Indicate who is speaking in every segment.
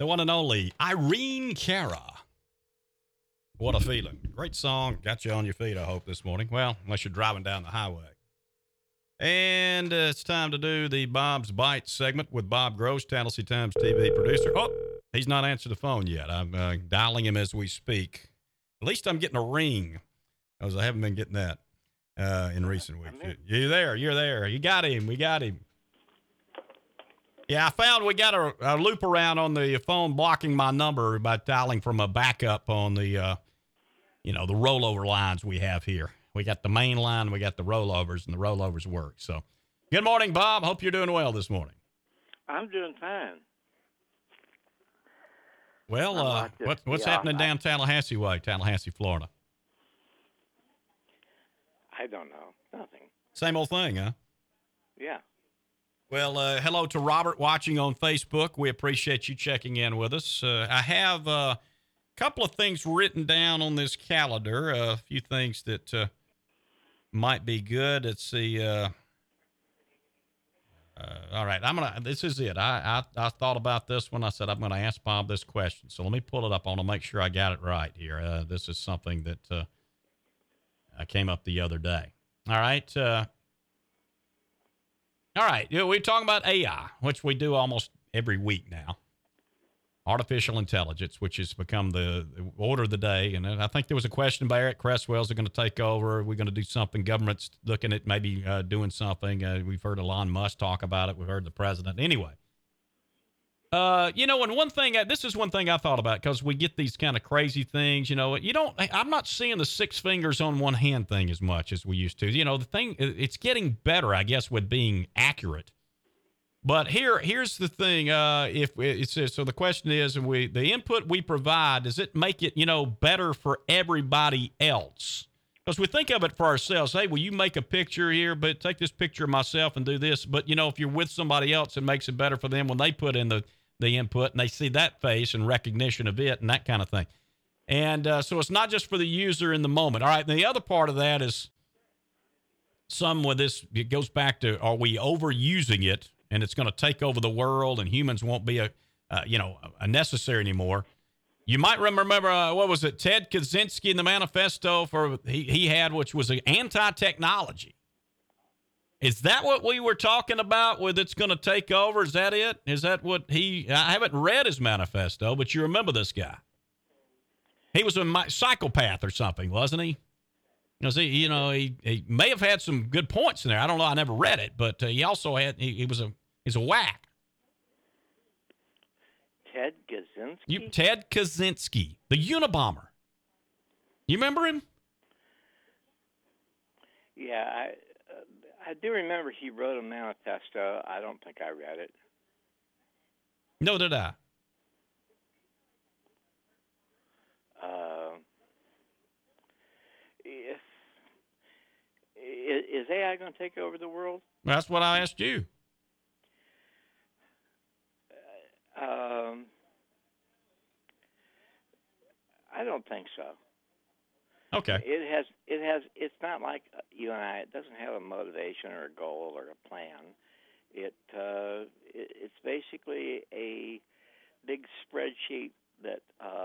Speaker 1: The one and only Irene Cara. What a feeling. Great song. Got you on your feet, I hope, this morning. Well, unless you're driving down the highway. And it's time to do the Bob's Bites segment with Bob Gross, Tennessee Times TV producer. Oh, he's not answered the phone yet. I'm dialing him as we speak. At least I'm getting a ring, because I haven't been getting that in recent weeks. You're there. You got him. We got him. Yeah, I found we got a loop around on the phone blocking my number by dialing from a backup on the, the rollover lines we have here. We got the main line, we got the rollovers, and the rollovers work. So, good morning, Bob. Hope you're doing well this morning.
Speaker 2: I'm doing fine.
Speaker 1: Well, what's happening down Tallahassee way, Tallahassee, Florida?
Speaker 2: I don't know. Nothing.
Speaker 1: Same old thing, huh?
Speaker 2: Yeah.
Speaker 1: Well, hello to Robert watching on Facebook. We appreciate you checking in with us. I have a couple of things written down on this calendar, a few things that might be good. Let's see. All right, this is it. I thought about this when I said I'm going to ask Bob this question. So let me pull it up. I want to make sure I got it right here. This is something that I came up the other day. All right. We're talking about AI, which we do almost every week now. Artificial intelligence, which has become the order of the day. And I think there was a question by Eric Cresswell, is it going to take over? Are we going to do something? Government's looking at maybe doing something. We've heard Elon Musk talk about it. We've heard the president. Anyway, and one thing, this is one thing I thought about, because we get these kind of crazy things, I'm not seeing the 6 fingers on one hand thing as much as we used to. The thing, it's getting better, I guess, with being accurate. But here's the thing. If it says, so the question is, the input we provide, does it make it, better for everybody else? Because we think of it for ourselves. Hey, will you make a picture here, but take this picture of myself and do this. But, if you're with somebody else, it makes it better for them when they put in the input and they see that face and recognition of it and that kind of thing. And so it's not just for the user in the moment. All right. And the other part of that is it goes back to, are we overusing it? And it's going to take over the world, and humans won't be a necessary anymore. You might remember, what was it, Ted Kaczynski in the manifesto he had, which was an anti-technology. Is that what we were talking about with it's going to take over? Is that it? Is that what I haven't read his manifesto, but you remember this guy. He was a psychopath or something, wasn't he? He may have had some good points in there. I don't know. I never read it, but he also had, he's a whack.
Speaker 2: Ted Kaczynski?
Speaker 1: Ted Kaczynski, the Unabomber. You remember him?
Speaker 2: Yeah, I do remember he wrote a manifesto. I don't think I read it.
Speaker 1: No, did I?
Speaker 2: Is AI going to take over the world?
Speaker 1: That's what I asked you.
Speaker 2: I don't think so.
Speaker 1: Okay.
Speaker 2: It's not like you and I. It doesn't have a motivation or a goal or a plan. It's basically a big spreadsheet that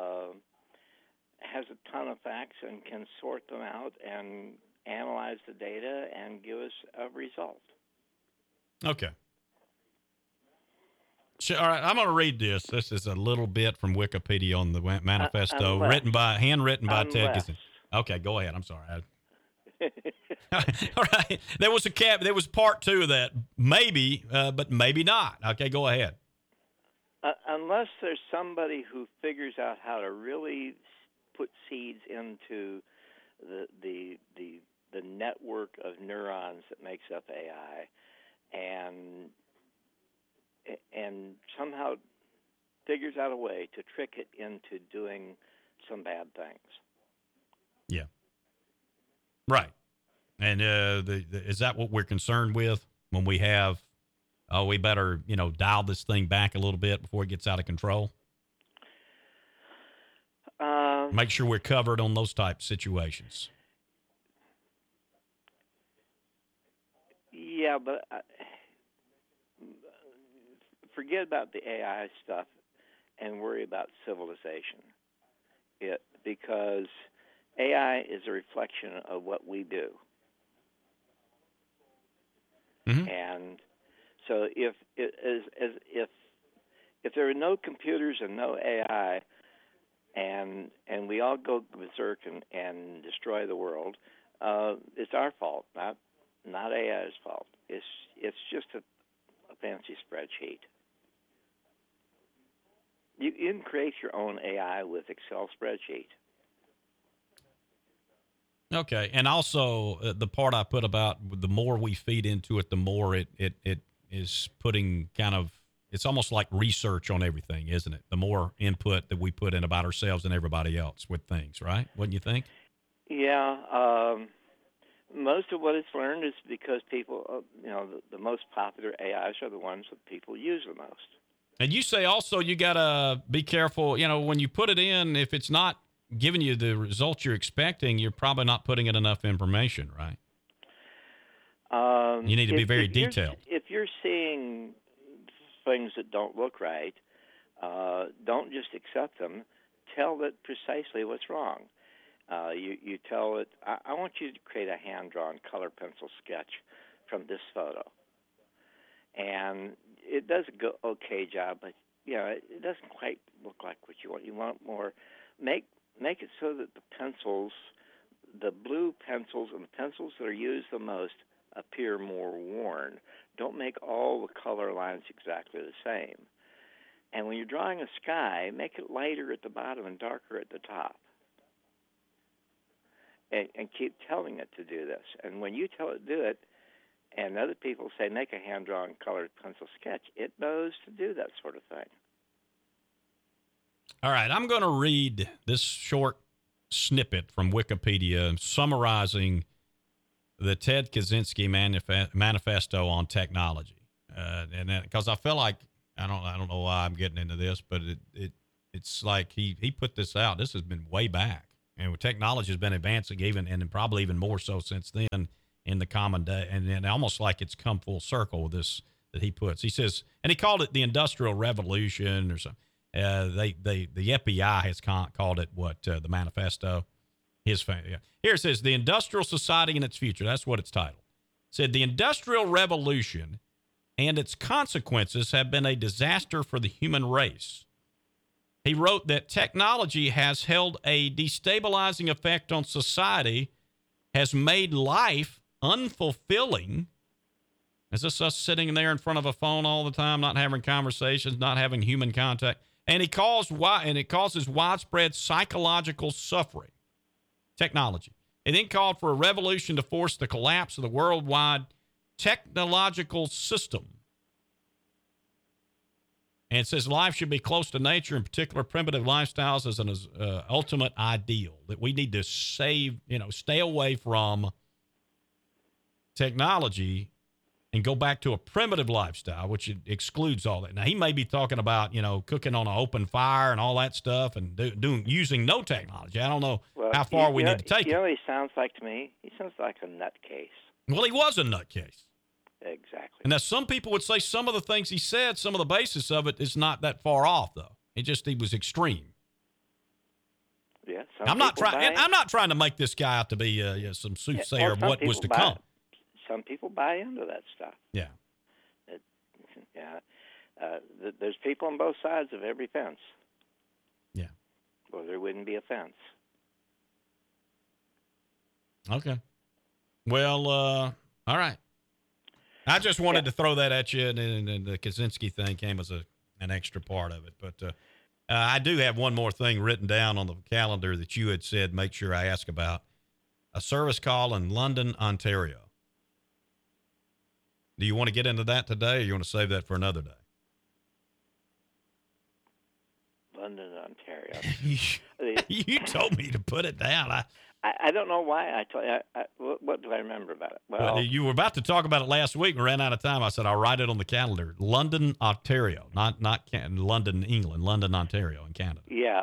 Speaker 2: has a ton of facts and can sort them out and analyze the data and give us a result.
Speaker 1: Okay. All right, I'm going to read this. This is a little bit from Wikipedia on the manifesto, handwritten by Ted Kaczynski. Okay, go ahead. I'm sorry. All right. There was part 2 of that. Maybe, but maybe not. Okay, go ahead.
Speaker 2: Unless there's somebody who figures out how to really put seeds into the network of neurons that makes up AI, and somehow figures out a way to trick it into doing some bad things.
Speaker 1: Yeah. Right. And is that what we're concerned with when we have, we better, dial this thing back a little bit before it gets out of control? Make sure we're covered on those type situations.
Speaker 2: Yeah, but forget about the AI stuff. and worry about civilization. Because AI is a reflection of what we do.
Speaker 1: Mm-hmm.
Speaker 2: And so if there are no computers and no AI, and we all go berserk and destroy the world, it's our fault, not AI's fault. It's just a fancy spreadsheet. You can create your own AI with Excel spreadsheet.
Speaker 1: Okay, and also the part I put about the more we feed into it, the more it is putting kind of, it's almost like research on everything, isn't it? The more input that we put in about ourselves and everybody else with things, right? Wouldn't you think?
Speaker 2: Yeah, most of what it's learned is because people, the most popular AIs are the ones that people use the most.
Speaker 1: And you say also you got to be careful, when you put it in, if it's not giving you the results you're expecting, you're probably not putting in enough information, right? You need to be very detailed.
Speaker 2: If you're seeing things that don't look right, don't just accept them. Tell it precisely what's wrong. You tell it, I want you to create a hand-drawn color pencil sketch from this photo. And it does a okay job, but it doesn't quite look like what you want. You want more. Make it so that the pencils, the blue pencils and the pencils that are used the most, appear more worn. Don't make all the color lines exactly the same. And when you're drawing a sky, make it lighter at the bottom and darker at the top. And keep telling it to do this. And when you tell it to do it, and other people say, make a hand-drawn colored pencil sketch, it knows to do that sort of thing.
Speaker 1: All right, I'm going to read this short snippet from Wikipedia summarizing the Ted Kaczynski manifesto on technology. And because I feel like, I don't know why I'm getting into this, but it's like he put this out. This has been way back. And technology has been advancing and probably even more so since then in the common day. And almost like it's come full circle with this that he puts. He says, and he called it the Industrial Revolution or something. The FBI has called it the manifesto. Here it says, the Industrial Society and its Future. That's what it's titled. It said, the Industrial Revolution and its consequences have been a disaster for the human race. He wrote that technology has held a destabilizing effect on society, has made life unfulfilling. Is this us sitting there in front of a phone all the time, not having conversations, not having human contact? And it causes widespread psychological suffering. Technology. It then called for a revolution to force the collapse of the worldwide technological system. And it says life should be close to nature, in particular primitive lifestyles as an ultimate ideal, that we need to stay away from technology and go back to a primitive lifestyle, which excludes all that. Now, he may be talking about, cooking on an open fire and all that stuff and using no technology. I don't know how far we need to take it.
Speaker 2: You know what he sounds like to me? He sounds like a nutcase.
Speaker 1: Well, he was a nutcase.
Speaker 2: Exactly.
Speaker 1: And now some people would say some of the things he said, some of the basis of it is not that far off, though. He was extreme.
Speaker 2: Yeah.
Speaker 1: I'm not trying to make this guy out to be some soothsayer of what was to come.
Speaker 2: Some people buy into that stuff.
Speaker 1: Yeah.
Speaker 2: There's people on both sides of every fence.
Speaker 1: Yeah.
Speaker 2: Or there wouldn't be a fence.
Speaker 1: Okay. Well, all right. I just wanted to throw that at you, and the Kaczynski thing came as an extra part of it. But I do have one more thing written down on the calendar that you had said make sure I ask about. A service call in London, Ontario. Do you want to get into that today, or you want to save that for another day?
Speaker 2: London, Ontario.
Speaker 1: You told me to put it down.
Speaker 2: I don't know why I told you. What do I remember about it? Well,
Speaker 1: you were about to talk about it last week and ran out of time. I said, I'll write it on the calendar. London, Ontario, not London, England, London, Ontario in Canada.
Speaker 2: Yeah.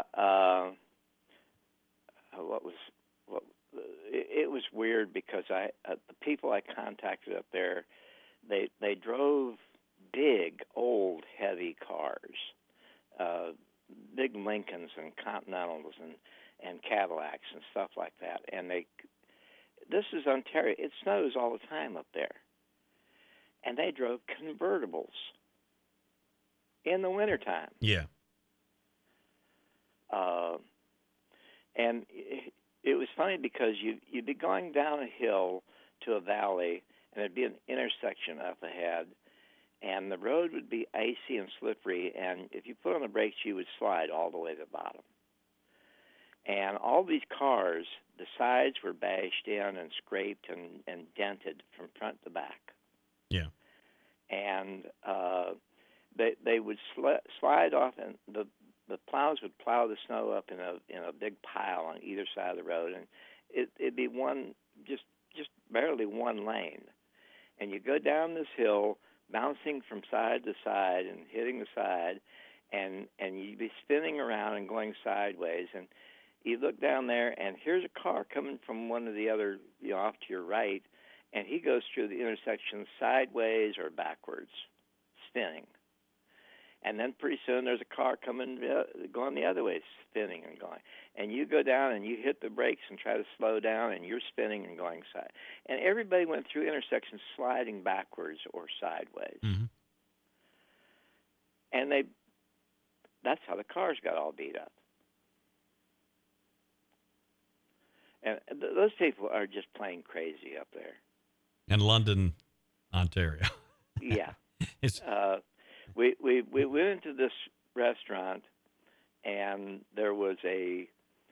Speaker 2: It was weird because the people I contacted up there, they drove big, old, heavy cars. big Lincolns and Continentals and Cadillacs and stuff like that. And this is Ontario. It snows all the time up there. And they drove convertibles in the wintertime.
Speaker 1: Yeah.
Speaker 2: And it was funny because you'd be going down a hill to a valley, and there'd be an intersection up ahead, and the road would be icy and slippery, and if you put on the brakes, you would slide all the way to the bottom. And all these cars, the sides were bashed in and scraped and dented from front to back.
Speaker 1: Yeah.
Speaker 2: And they would slide off, and the plows would plow the snow up in a big pile on either side of the road, and it'd be just barely one lane. And you go down this hill, bouncing from side to side and hitting the side, and you'd be spinning around and going sideways. And you look down there, and here's a car coming from one of the other, off to your right, and he goes through the intersection sideways or backwards, spinning. And then pretty soon there's a car going the other way, spinning and going. And you go down and you hit the brakes and try to slow down, and you're spinning and going side. And everybody went through intersections sliding backwards or sideways.
Speaker 1: Mm-hmm.
Speaker 2: And that's how the cars got all beat up. And those people are just plain crazy up there.
Speaker 1: And London, Ontario.
Speaker 2: Yeah.
Speaker 1: It's
Speaker 2: We went into this restaurant, and there was the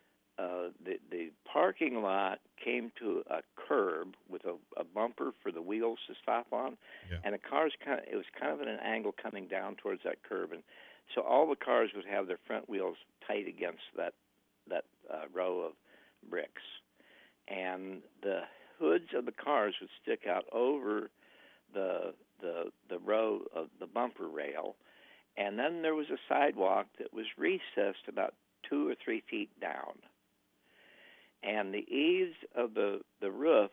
Speaker 2: parking lot came to a curb with a bumper for the wheels to stop on,
Speaker 1: yeah.
Speaker 2: and it was kind of at an angle coming down towards that curb, and so all the cars would have their front wheels tight against that row of bricks, and the hoods of the cars would stick out over the row of the bumper rail, and then there was a sidewalk that was recessed about 2 or 3 feet down, and the eaves of the roof,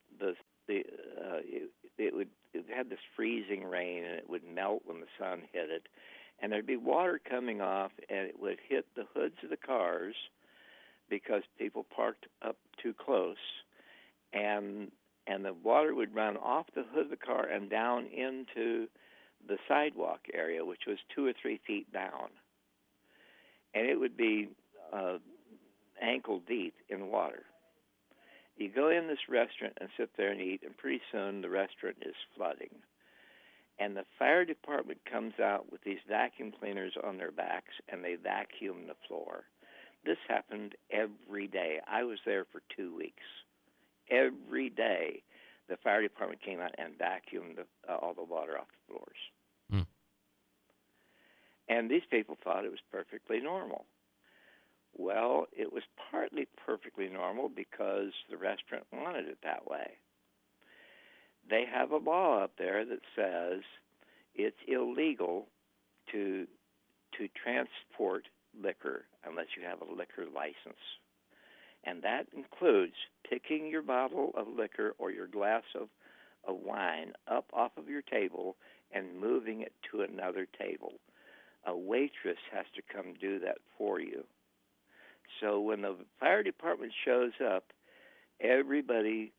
Speaker 2: it had this freezing rain, and it would melt when the sun hit it, and there'd be water coming off, and it would hit the hoods of the cars because people parked up too close, and the water would run off the hood of the car and down into the sidewalk area, which was 2 or 3 feet down. And it would be ankle deep in water. You go in this restaurant and sit there and eat, and pretty soon the restaurant is flooding. And the fire department comes out with these vacuum cleaners on their backs, and they vacuum the floor. This happened every day. I was there for 2 weeks. Every day, the fire department came out and vacuumed all the water off the floors.
Speaker 1: Mm.
Speaker 2: And these people thought it was perfectly normal. Well, it was partly perfectly normal because the restaurant wanted it that way. They have a law up there that says it's illegal to transport liquor unless you have a liquor license. And that includes picking your bottle of liquor or your glass of wine up off of your table and moving it to another table. A waitress has to come do that for you. So when the fire department shows up, everybody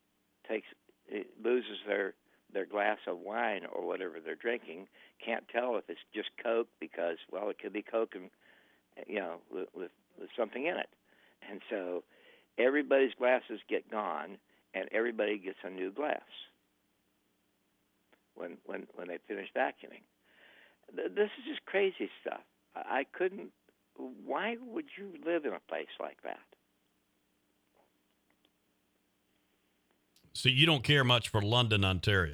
Speaker 2: loses their glass of wine or whatever they're drinking. Can't tell if it's just Coke because, well, it could be Coke and with something in it. And so everybody's glasses get gone, and everybody gets a new glass when they finish vacuuming. This is just crazy stuff. I couldn't. Why would you live in a place like that?
Speaker 1: So you don't care much for London, Ontario?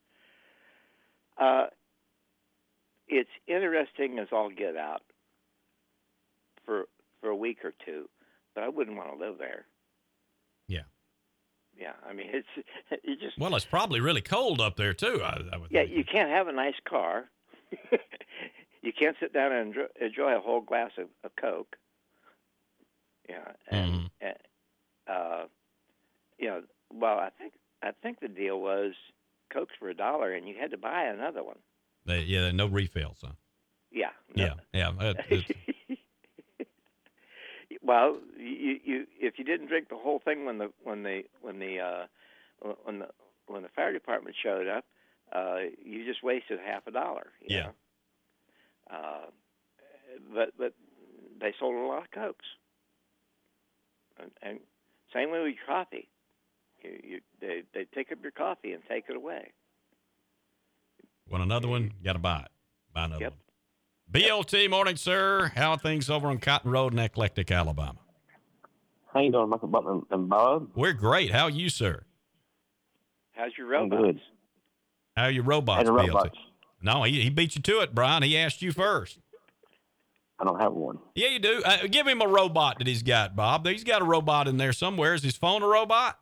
Speaker 2: It's interesting as all get out for a week or two, but I wouldn't want to live there.
Speaker 1: Yeah.
Speaker 2: Yeah, I mean, you just.
Speaker 1: Well, it's probably really cold up there too. I would think.
Speaker 2: You can't have a nice car. You can't sit down and enjoy a whole glass of Coke. Yeah, and well, I think the deal was Cokes were $1, and you had to buy another one.
Speaker 1: No refills, huh?
Speaker 2: Yeah.
Speaker 1: No. Yeah.
Speaker 2: Well, you if you didn't drink the whole thing when the fire department showed up, you just wasted half a dollar. You
Speaker 1: Yeah.
Speaker 2: know? But they sold a lot of Cokes, and same way with your coffee. They take up your coffee and take it away.
Speaker 1: Want another one? Got to buy it. Buy another
Speaker 2: Yep.
Speaker 1: one. BLT morning, sir. How are things over on Cotton Road in Eclectic, Alabama?
Speaker 3: How you doing, Michael Butler and Bob?
Speaker 1: We're great. How are you, sir?
Speaker 2: How's your
Speaker 3: I'm
Speaker 2: robots?
Speaker 3: good.
Speaker 1: How are your robots,
Speaker 3: And the
Speaker 1: BLT?
Speaker 3: robots.
Speaker 1: No, he beat you to it, Brian. He asked you first.
Speaker 3: I don't have one.
Speaker 1: Yeah, you do. Give him a robot that he's got, Bob. He's got a robot in there somewhere. Is his phone a robot?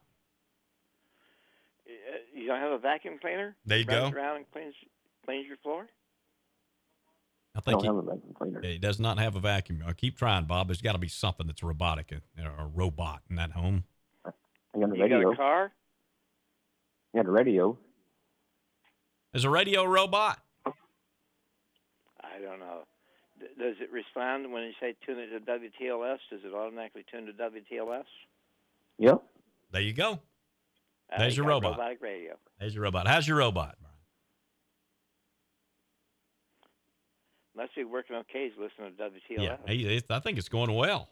Speaker 2: You don't have a vacuum cleaner?
Speaker 1: There you
Speaker 2: Runs
Speaker 1: go.
Speaker 2: around and cleans your floor?
Speaker 1: I
Speaker 3: I
Speaker 1: think
Speaker 3: don't have a vacuum cleaner.
Speaker 1: he does not have a vacuum. Keep trying, Bob. There's got to be something that's robotic, a robot in that home.
Speaker 3: I got a
Speaker 2: You
Speaker 3: radio.
Speaker 2: got a car?
Speaker 3: I got a radio.
Speaker 1: Is a radio a robot?
Speaker 2: I don't know. Does it respond when you say tune it to WTLS? Does it automatically tune to WTLS?
Speaker 3: Yep.
Speaker 1: There you go. There's
Speaker 2: you
Speaker 1: your
Speaker 2: got a
Speaker 1: robot.
Speaker 2: robotic radio.
Speaker 1: There's your robot. How's your robot, Brian?
Speaker 2: Must be working okay. He's listening to WTLS.
Speaker 1: Yeah, I think it's going well.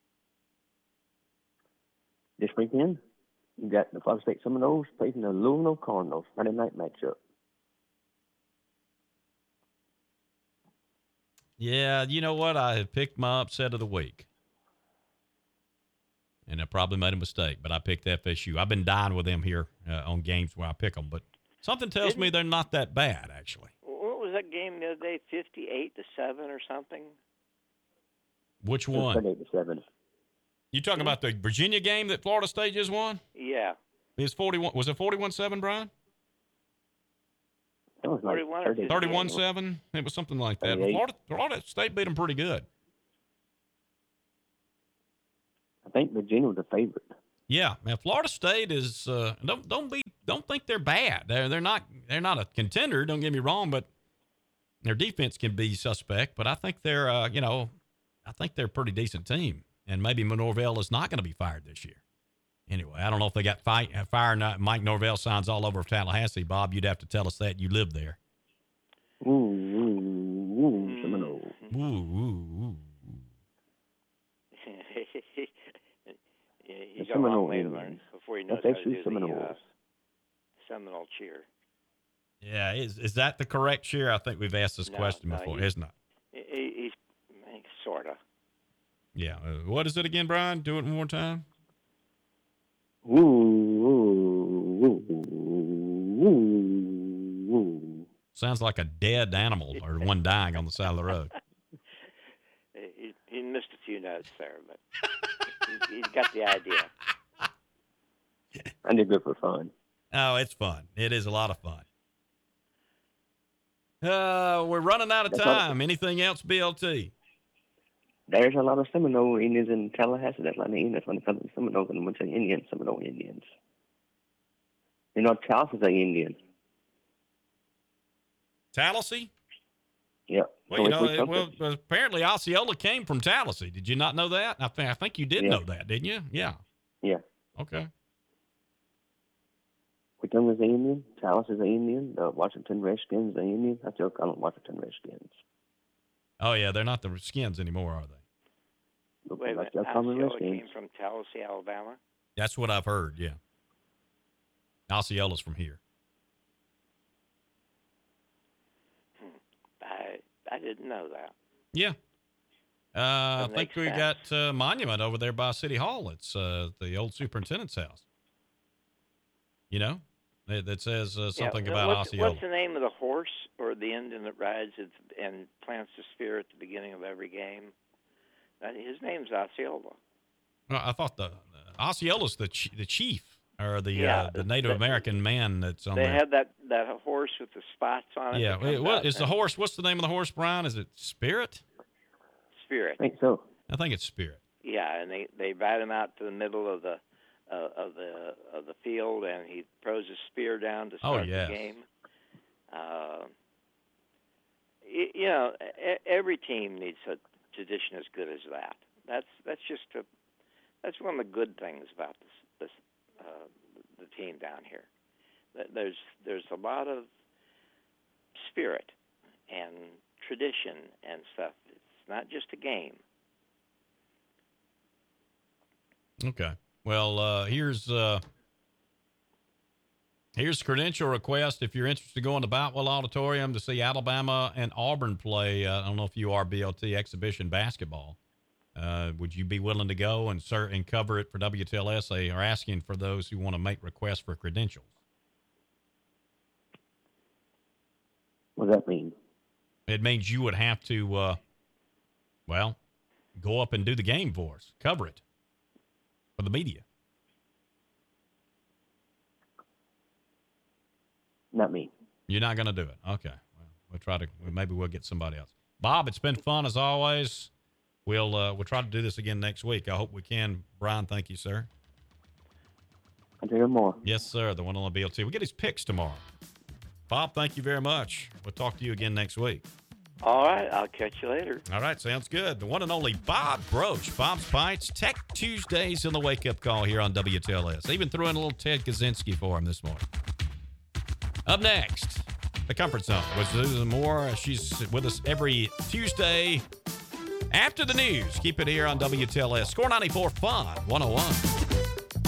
Speaker 3: This weekend, you got the Florida State Seminoles facing the Louisville Cardinals Friday night matchup.
Speaker 1: Yeah, you know what? I had picked my upset of the week. And I probably made a mistake, but I picked FSU. I've been dying with them here on games where I pick them, but something tells me they're not that bad, actually.
Speaker 2: What was that game the other day? 58-7 or something?
Speaker 1: Which one?
Speaker 3: 38-7.
Speaker 1: You talking about the Virginia game that Florida State just won?
Speaker 2: Yeah.
Speaker 1: Was it 41-7, Brian?
Speaker 3: That was like
Speaker 2: 41 or
Speaker 1: 31-7? It was something like that.
Speaker 3: 38.
Speaker 1: Florida State beat them pretty good.
Speaker 3: I think Virginia was the favorite.
Speaker 1: Yeah, man. Florida State is don't think they're bad. They're not a contender. Don't get me wrong, but their defense can be suspect. But I think they're I think they're a pretty decent team. And maybe Norvell is not going to be fired this year. Anyway, I don't know if they got fired. Mike Norvell signs all over Tallahassee. Bob, you'd have to tell us that. You live there.
Speaker 3: Ooh, Seminoles.
Speaker 1: Ooh, ooh, ooh.
Speaker 2: He's got a long way to learn before he knows how to do the
Speaker 3: Seminoles.
Speaker 2: Seminole cheer.
Speaker 1: Yeah, is that the correct cheer? I think we've asked this question before. It's not.
Speaker 2: He's sort of.
Speaker 1: Yeah. What is it again, Brian? Do it one more time.
Speaker 3: Ooh, ooh, ooh, ooh, ooh.
Speaker 1: Sounds like a dead animal or one dying on the side of the road.
Speaker 2: He missed a few notes there, but he's got the idea.
Speaker 3: I did good for fun.
Speaker 1: Oh, it's fun. It is a lot of fun. We're running out of time. Anything else, BLT?
Speaker 3: There's a lot of Seminole Indians in Tallahassee. That's like the Indians, when it comes to Seminoles and when Indians, Seminole Indians. You know, Tallahassee is an Indian.
Speaker 1: Tallahassee?
Speaker 3: Yep.
Speaker 1: Well, apparently Osceola came from Tallahassee. Did you not know that? I think you did know that, didn't you? Yeah.
Speaker 3: Yeah.
Speaker 1: Okay.
Speaker 3: Whitcomb is an Indian. Tallahassee is an Indian. The Washington Redskins is an Indian. I still call them Washington Redskins.
Speaker 1: Oh, yeah. They're not the Skins anymore, are they?
Speaker 2: Wait a minute. Osceola came from Tallahassee, Alabama?
Speaker 1: That's what I've heard, yeah. Osceola's from here.
Speaker 2: I didn't know that.
Speaker 1: Yeah. I think we
Speaker 2: sense.
Speaker 1: got a monument over there by City Hall. It's the old superintendent's house. You know, that says something about Osceola.
Speaker 2: What's the name of the horse or the Indian that rides it and plants the spear at the beginning of every game? His name's Osceola.
Speaker 1: Well, I thought the Osceola's the chief or the Native American man that's on there.
Speaker 2: They had that horse with the spots on it.
Speaker 1: Yeah. Is the horse? What's the name of the horse, Brian? Is it Spirit?
Speaker 2: Spirit.
Speaker 3: I think so.
Speaker 1: I think it's Spirit.
Speaker 2: Yeah, and they ride him out to the middle of the field, and he throws his spear down to start the game. Every team needs a tradition as good as that. That's just That's one of the good things about the team down here. There's a lot of spirit and tradition and stuff. It's not just a game.
Speaker 1: Okay. Well, here's credential request. If you're interested, go in the Boutwell Auditorium to see Alabama and Auburn play. I don't know if you are BLT exhibition basketball. Would you be willing to go and cover it for WTLS? They are asking for those who want to make requests for credentials.
Speaker 3: What does that mean?
Speaker 1: It means you would have to, go up and do the game for us, cover it for the media.
Speaker 3: Not me.
Speaker 1: You're not going to do it. Okay. Well, maybe we'll get somebody else. Bob, it's been fun as always. We'll try to do this again next week. I hope we can. Brian, thank you, sir.
Speaker 3: I'll do more.
Speaker 1: Yes, sir. The one on the BLT. We get his picks tomorrow. Bob, thank you very much. We'll talk to you again next week.
Speaker 2: All right. I'll catch you later.
Speaker 1: All right. Sounds good. The one and only Bob Broach. Bob's Bites, Tech Tuesdays in the wake-up call here on WTLS. Even threw in a little Ted Kaczynski for him this morning. Up next, the Comfort Zone with Susan Moore. She's with us every Tuesday after the news. Keep it here on WTLS. Score 94 Fun 101.